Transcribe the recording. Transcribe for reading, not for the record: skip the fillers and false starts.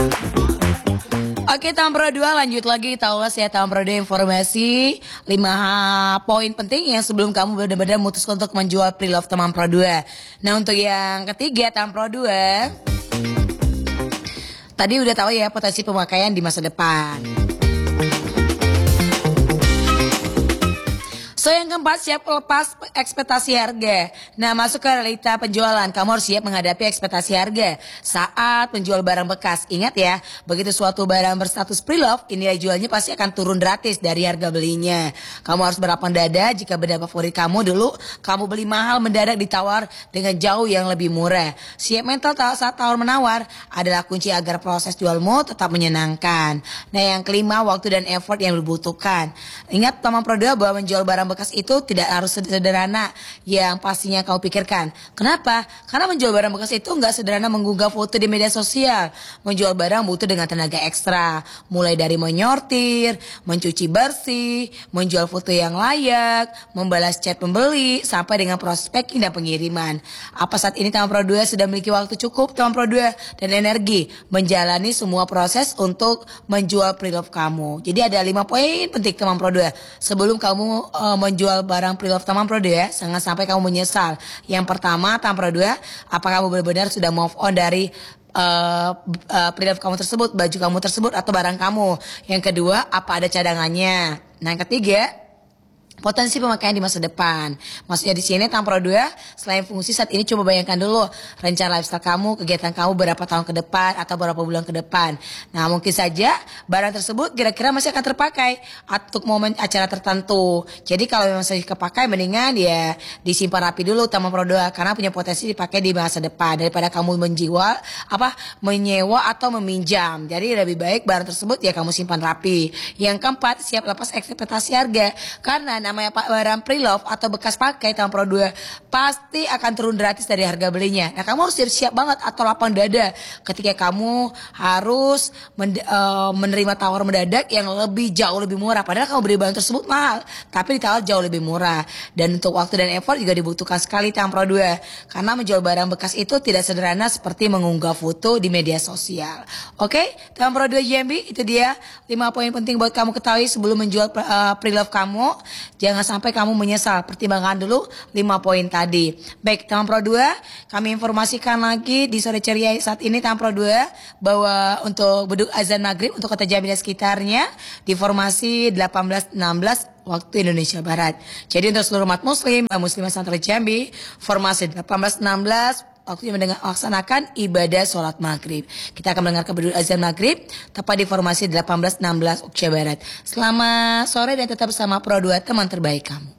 Oke, tahun Pro 2 lanjut lagi. Tahu ya tahun Pro 2 informasi 5 poin penting yang sebelum kamu benar-benar memutuskan untuk menjual pre-love teman Pro 2. Nah, untuk yang ketiga tahun Pro 2, tadi udah tahu ya potensi pemakaian di masa depan. So yang keempat, siap lepas ekspektasi harga. Nah, masuk ke realita penjualan. Kamu harus siap menghadapi ekspektasi harga saat menjual barang bekas. Ingat ya, begitu suatu barang berstatus pre-love, nilai jualnya pasti akan turun drastis dari harga belinya. Kamu harus berlapang dada jika benda favorit kamu dulu kamu beli mahal mendadak ditawar dengan jauh yang lebih murah. Siap mental saat tawar menawar adalah kunci agar proses jualmu tetap menyenangkan. Nah, yang kelima, waktu dan effort yang dibutuhkan. Ingat teman Pro 2 bahwa menjual barang bekas itu tidak harus sederhana yang pastinya kau pikirkan. Kenapa? Karena menjual barang bekas itu nggak sederhana mengunggah foto di media sosial. Menjual barang butuh dengan tenaga ekstra. Mulai dari menyortir, mencuci bersih, menjual foto yang layak, membalas chat pembeli, sampai dengan prospek dan pengiriman. Apa saat ini teman Pro 2 sudah memiliki waktu cukup teman Pro 2 dan energi menjalani semua proses untuk menjual pre-love kamu. Jadi ada 5 poin penting teman Pro 2 sebelum kamu menjual barang pre-love teman Pro 2 ya. Jangan sampai kamu menyesal. Yang pertama teman Pro 2, apakah kamu benar-benar sudah move on dari pre-love kamu tersebut, baju kamu tersebut atau barang kamu. Yang kedua, apa ada cadangannya. Nah, yang ketiga, potensi pemakaian di masa depan. Maksudnya di sini tahun Pro 2 selain fungsi saat ini, coba bayangkan dulu rencana lifestyle kamu, kegiatan kamu berapa tahun ke depan atau berapa bulan ke depan. Nah, mungkin saja barang tersebut kira-kira masih akan terpakai untuk momen acara tertentu. Jadi kalau masih kepakai mendingan ya disimpan rapi dulu tahun Pro 2 karena punya potensi dipakai di masa depan daripada kamu menyewa atau meminjam. Jadi lebih baik barang tersebut ya kamu simpan rapi. Yang keempat, siap lepas ekspektasi harga karena namanya barang pre-love atau bekas pakai tahun Pro 2 pasti akan turun gratis dari harga belinya. Nah, kamu harus siap banget atau lapang dada ketika kamu harus menerima tawar mendadak yang jauh lebih murah. Padahal kamu beli barang tersebut mahal, tapi ditawar jauh lebih murah. Dan untuk waktu dan effort juga dibutuhkan sekali tahun Pro 2 karena menjual barang bekas itu tidak sederhana seperti mengunggah foto di media sosial. Oke, tahun Pro 2 JMB itu dia 5 poin penting buat kamu ketahui sebelum menjual pre-love kamu. Jangan sampai kamu menyesal. Pertimbangkan dulu 5 poin tadi. Baik, teman Pro 2, kami informasikan lagi di sore ceria saat ini teman Pro 2 bahwa untuk beduk azan maghrib untuk kota Jambi dan sekitarnya di formasi 18.16 waktu Indonesia Barat. Jadi untuk seluruh umat muslim dan muslimah Santri Jambi, formasi 18.16 waktunya melaksanakan ibadah sholat maghrib. Kita akan mendengarkan beduk azan maghrib tepat di formasi 18.16 Indonesia Barat. Selamat sore dan tetap bersama Pro 2 teman terbaik kamu.